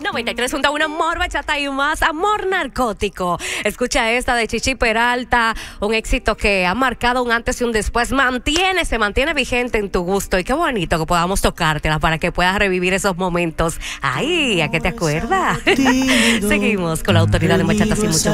93.1 Amor, Bachata y más. Amor narcótico. Escucha esta de Chichi Peralta, un éxito que ha marcado un antes y un después. Se mantiene vigente en tu gusto. Y qué bonito que podamos tocártela para que puedas revivir esos momentos. Ay, ¿a qué te acuerdas? Seguimos con la autoridad de Bachata y mucho